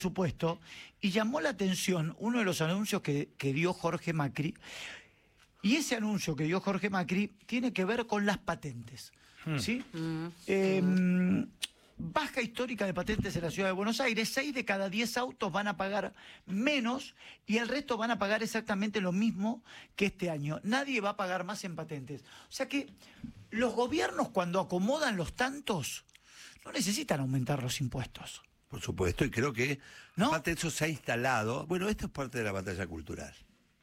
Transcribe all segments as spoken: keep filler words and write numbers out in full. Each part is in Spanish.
supuesto, y llamó la atención uno de los anuncios que, que dio Jorge Macri, y ese anuncio que dio Jorge Macri tiene que ver con las patentes, hmm. ¿sí? Mm. Eh, mm. Baja histórica de patentes en la ciudad de Buenos Aires, seis de cada diez autos van a pagar menos y el resto van a pagar exactamente lo mismo que este año. Nadie va a pagar más en patentes. O sea que los gobiernos cuando acomodan los tantos no necesitan aumentar los impuestos. Por supuesto, y creo que ¿no? aparte eso se ha instalado. Bueno, esto es parte de la batalla cultural.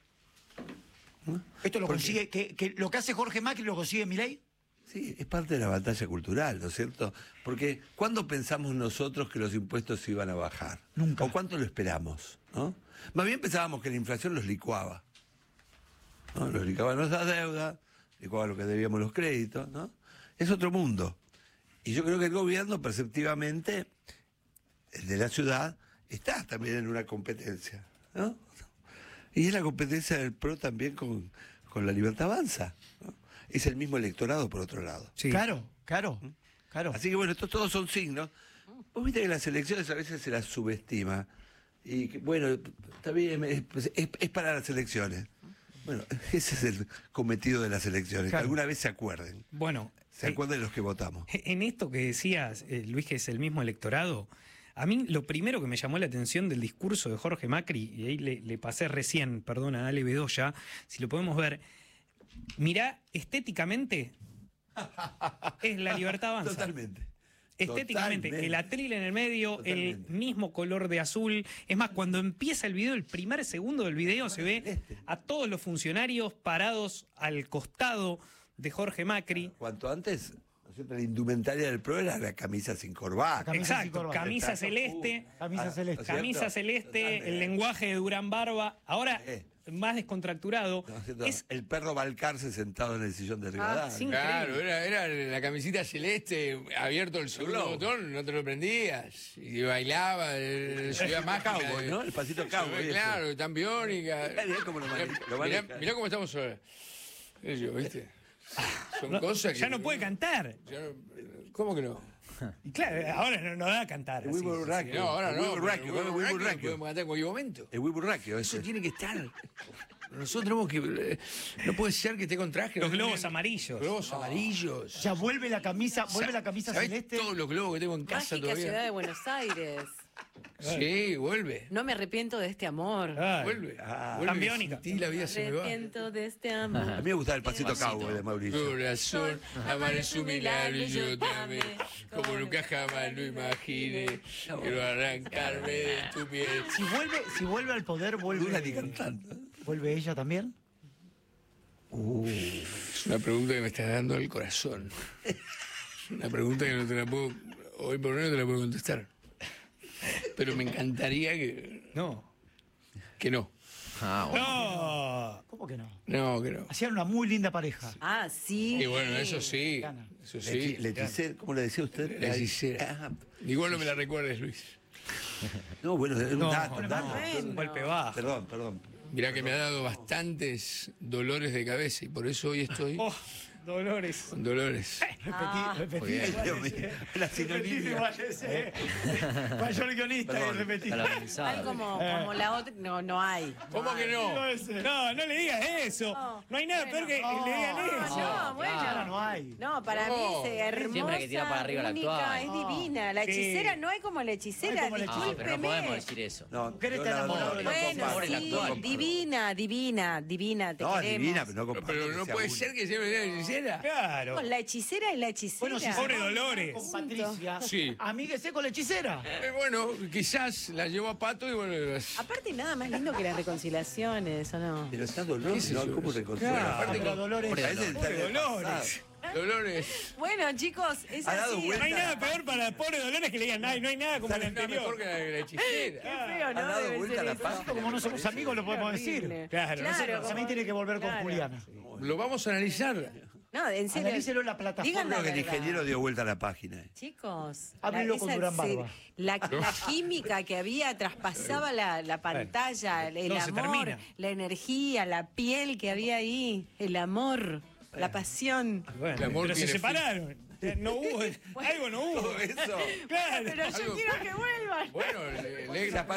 ¿no? Esto lo Porque... consigue, que, que lo que hace Jorge Macri lo consigue Milei. Sí, es parte de la batalla cultural, ¿no es cierto? Porque ¿cuándo pensamos nosotros que los impuestos se iban a bajar? Nunca. ¿O cuánto lo esperamos? ¿no? Más bien pensábamos que la inflación los licuaba. ¿no? Los licuaba nuestras deudas, licuaba lo que debíamos los créditos, ¿no? Es otro mundo. Y yo creo que el gobierno, perceptivamente, el de la ciudad, está también en una competencia, ¿no? Y es la competencia del P R O también con, con la Libertad Avanza, ¿no? Es el mismo electorado, por otro lado. Sí. Claro, claro, claro. Así que bueno, estos todos son signos. Vos viste que las elecciones a veces se las subestima. Y que, bueno, está bien, es, es, es para las elecciones. Bueno, ese es el cometido de las elecciones, claro. Que alguna vez se acuerden. Bueno, se acuerden eh, los que votamos. En esto que decías, eh, Luis, que es el mismo electorado, a mí lo primero que me llamó la atención del discurso de Jorge Macri, y ahí le, le pasé recién, perdón, a Ale Bedoya, si lo podemos ver. Mirá, estéticamente es la Libertad Avanza. Totalmente. Estéticamente, Totalmente. El atril en el medio, Totalmente. El mismo color de azul. Es más, cuando empieza el video, el primer segundo del video se ve a todos los funcionarios parados al costado de Jorge Macri. Cuanto antes, la indumentaria del P R O era la camisa sin corbata. Camisa Exacto, sin corbata. Camisa celeste, uh, camisa celeste, camisa celeste, Totalmente. El lenguaje de Durán Barba. Ahora... Eh. más descontracturado. No, es... El perro Balcarce sentado en el sillón de Rivadavia. Ah, claro, era, era la camisita celeste, abierto el segundo botón, no te lo prendías. Y bailaba, el, Ciudad Mágica. Cowboy, ¿no? El pasito cowboy. Claro, tan biónica. Mirá cómo, lo maneja, lo mirá, mirá cómo estamos ahora. Yo, ¿viste? Son no, cosas que... Ya no puede cantar. No, ¿cómo que no? Y claro, ahora no, no da a cantar. El Wiburraquio. No, ahora no. El Wiburraquio. El Wiburraquio podemos cantar en cualquier momento. El Wiburraquio. Eso tiene que estar. Nosotros tenemos que... No puede ser que esté con traje. Los globos amarillos. Los globos amarillos. O sea, vuelve la camisa, vuelve la camisa celeste. Todos los globos que tengo en casa Mágica todavía. Ciudad de Buenos Aires. Sí, vuelve. No me arrepiento de este amor. Ay, vuelve. Ah, vuelve. Tan biónica. Y la vida me se me va. arrepiento de este amor. A mí me gustaba el pasito cowboy de Mauricio. Corazón, amar es un milagro y yo también. Como nunca jamás lo imaginé. Quiero arrancarme de tu piel. Si vuelve, si vuelve al poder, vuelve. Ni cantando. ¿Vuelve ella también? Uh, es una pregunta que me está dando el corazón. Es una pregunta que no te la puedo. Hoy por hoy no te la puedo contestar. Pero me encantaría que. No. Que no. Ah, bueno. No. ¿Cómo que no? No, que no. Hacían una muy linda pareja. Ah, sí. Y bueno, eso sí. Eso sí. Le, le ¿Cómo le decía usted? La hechicera. Ah, igual no me la recuerdes, Luis. No, bueno, es un no, dato, no, dato. Bueno. Un golpe bajo. Perdón, perdón. Mirá que me ha dado bastantes dolores de cabeza y por eso hoy estoy... Oh, dolores. Con dolores. Ah, repetí, repetí. La sinonimia. Mayor guionista y repetí. Tal como, como la otra, no, no hay. ¿Cómo que no? No, no le digas eso. No, no hay nada bueno, peor que no, le digan eso. No, bueno. Claro, no hay. No, para No. mí es hermosa, Siempre hay que tirar para arriba la única, actual. es divina. La Sí. hechicera no hay como la hechicera, No hay como la No, pero no podemos discúlpeme. decir eso. No, Mujeres yo te la enamoran adoro, de la los Bueno, compro, hombres, la sí, compro. divina, divina, divina, te No, queremos. divina, pero no comparto Pero que no sea puede una. ser que siempre sea la hechicera. Claro. No, la hechicera es la hechicera. Bueno, si se Pobre va a Dolores. con Patricia, Sí. amíguese con la hechicera. Eh, bueno, quizás la llevo a Pato y bueno... las- Aparte, nada más lindo que las reconciliaciones, ¿o no? Pero está dolor, ¿Qué sé ¿no? yo? ¿Cómo reconciliar? Claro. Aparte, Pero Dolores. Pobre parece Dolores. estar Dolores. Dolores. Bueno, chicos, es Ha dado así. vuelta. No hay nada peor para pobre Dolores que le digan, ay, no hay nada como el Está anterior. mejor que la, la hechicera. Qué feo, ¿no? Ha dado Debe vuelta ser la eso. página. Como no somos amigos, lo podemos decir. Horrible. Claro, Nosotros también tiene que volver con claro. Juliana. Lo vamos a analizar. No, en serio. Analícelo en la plataforma. Digan la Creo que el verdad. ingeniero dio vuelta a la página. Chicos, Háblenlo la- con esa- Durán se- Barba. La, la química que había traspasaba la, la pantalla, el todo se amor, termina. la energía, la piel que había ahí, el amor, la pasión. Bueno, El amor pero se tiene separaron. Eh, No hubo, algo no hubo. Todo eso. Claro. Pero yo Algo- quiero que vuelvan. Bueno, le- le- Esa